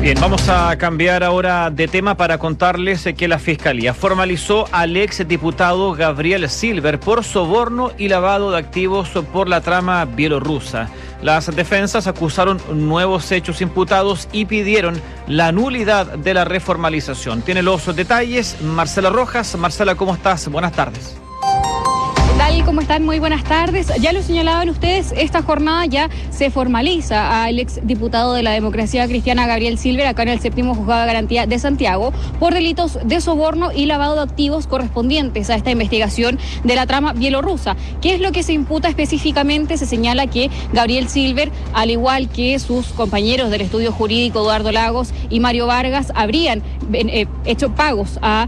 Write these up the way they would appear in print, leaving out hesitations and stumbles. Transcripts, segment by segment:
Bien, vamos a cambiar ahora de tema para contarles que la Fiscalía formalizó al ex diputado Gabriel Silver por soborno y lavado de activos por la trama bielorrusa. Las defensas acusaron nuevos hechos imputados y pidieron la nulidad de la reformalización. Tiene los detalles Marcela Rojas. Marcela, ¿cómo estás? Buenas tardes. ¿Qué tal? ¿Cómo están? Muy buenas tardes. Ya lo señalaban ustedes, esta jornada ya se formaliza al ex diputado de la Democracia Cristiana Gabriel Silver acá en el 7º Juzgado de Garantía de Santiago por delitos de soborno y lavado de activos correspondientes a esta investigación de la trama bielorrusa. ¿Qué es lo que se imputa específicamente? Se señala que Gabriel Silver, al igual que sus compañeros del estudio jurídico Eduardo Lagos y Mario Vargas, habrían hecho pagos a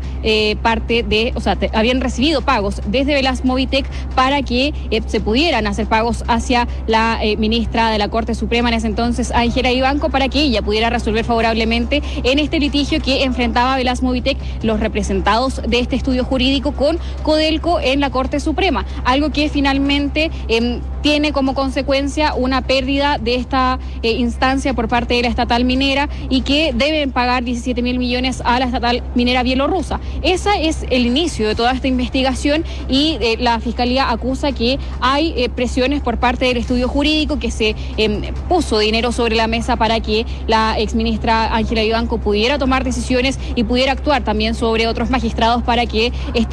habían recibido pagos desde Velas Movitec para que se pudieran hacer pagos hacia la ministra de la Corte Suprema en ese entonces, Ángela Vivanco, para que ella pudiera resolver favorablemente en este litigio que enfrentaba a Velas Movitec, los representados de este estudio jurídico, con Codelco en la Corte Suprema, algo que finalmente tiene como consecuencia una pérdida de esta instancia por parte de la estatal minera y que deben pagar 17.000 millones a la estatal minera bielorrusa. Ese es el inicio de toda esta investigación y la Fiscalía acusa que hay presiones por parte del estudio jurídico, que se puso dinero sobre la mesa para que la exministra Ángela Vivanco pudiera tomar decisiones y pudiera actuar también sobre otros magistrados para que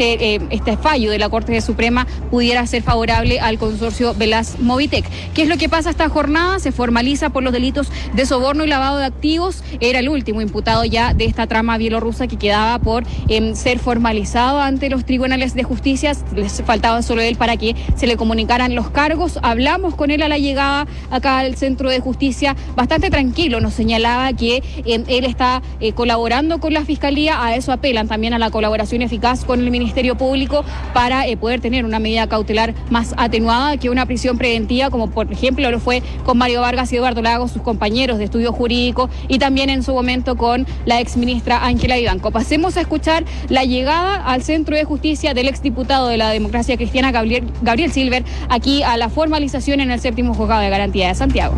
este fallo de la Corte Suprema pudiera ser favorable al consorcio Velas Movitec. ¿Qué es lo que pasa esta jornada? Se formaliza por los delitos de soborno y lavado de activos. Era el último imputado ya de esta trama bielorrusa que quedaba por ser formalizado ante los tribunales de justicia. Les faltaba solo él para que se le comunicaran los cargos. Hablamos con él a la llegada acá al centro de justicia, bastante tranquilo. Nos señalaba que él está colaborando con la Fiscalía. A eso apelan también, a la colaboración eficaz con el Ministerio Público para poder tener una medida cautelar más atenuada que una prisión preventiva, como por ejemplo lo fue con Mario Vargas y Eduardo Lagos, sus compañeros de estudio jurídico, y también en su momento con la exministra Ángela Vivanco. Pasemos a escuchar la llegada al centro de justicia del exdiputado de la Democracia Cristiana Gabriel Silver aquí a la formalización en el 7º Juzgado de Garantía de Santiago.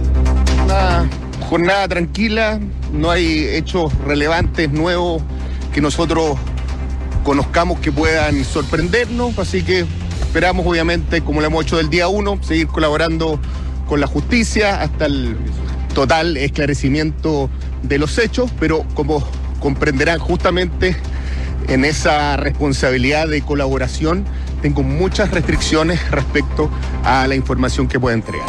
Una jornada tranquila, no hay hechos relevantes nuevos que nosotros conozcamos que puedan sorprendernos, así que esperamos, obviamente, como lo hemos hecho del día 1, seguir colaborando con la justicia hasta el total esclarecimiento de los hechos, pero como comprenderán, justamente en esa responsabilidad de colaboración tengo muchas restricciones respecto a la información que pueda entregar.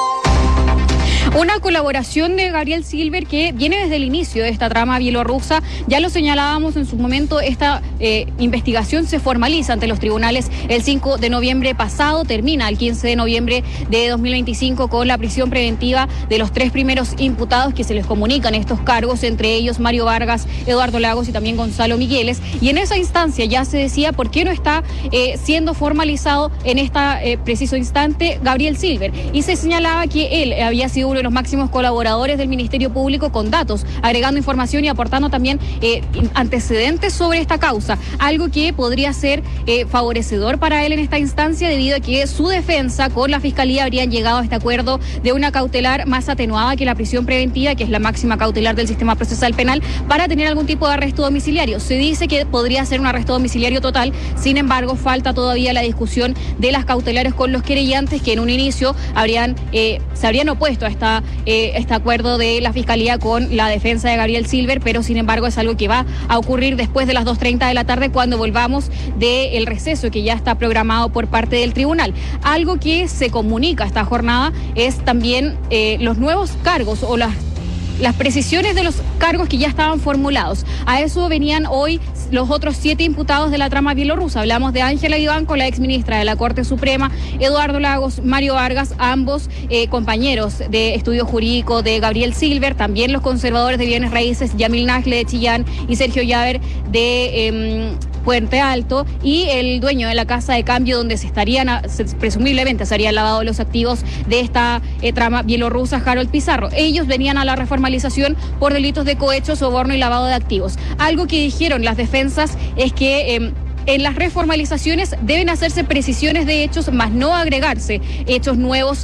Una colaboración de Gabriel Silver que viene desde el inicio de esta trama bielorrusa. Ya lo señalábamos en su momento, esta investigación se formaliza ante los tribunales el 5 de noviembre pasado, termina el 15 de noviembre de 2025 con la prisión preventiva de los 3 primeros imputados que se les comunican estos cargos, entre ellos Mario Vargas, Eduardo Lagos y también Gonzalo Migueles. Y en esa instancia ya se decía por qué no está siendo formalizado en este preciso instante Gabriel Silver. Y se señalaba que él había sido uno de los máximos colaboradores del Ministerio Público con datos, agregando información y aportando también antecedentes sobre esta causa, algo que podría ser favorecedor para él en esta instancia, debido a que su defensa con la Fiscalía habrían llegado a este acuerdo de una cautelar más atenuada que la prisión preventiva, que es la máxima cautelar del sistema procesal penal, para tener algún tipo de arresto domiciliario. Se dice que podría ser un arresto domiciliario total, sin embargo falta todavía la discusión de las cautelares con los querellantes, que en un inicio se habrían opuesto a este acuerdo de la Fiscalía con la defensa de Gabriel Silver, pero sin embargo es algo que va a ocurrir después de las 2:30 de la tarde, cuando volvamos del receso que ya está programado por parte del tribunal. Algo que se comunica esta jornada es también los nuevos cargos o las precisiones de los cargos que ya estaban formulados. A eso venían hoy los otros 7 imputados de la trama bielorrusa. Hablamos de Ángela Vivanco, la exministra de la Corte Suprema, Eduardo Lagos, Mario Vargas, ambos compañeros de estudio jurídico de Gabriel Silver, también los conservadores de bienes raíces, Yamil Nagle de Chillán y Sergio Llaver de Puente Alto, y el dueño de la casa de cambio donde presumiblemente se habrían lavado los activos de esta trama bielorrusa, Harold Pizarro. Ellos venían a la reformalización por delitos de cohecho, soborno y lavado de activos. Algo que dijeron las defensas es que en las reformalizaciones deben hacerse precisiones de hechos, más no agregarse hechos nuevos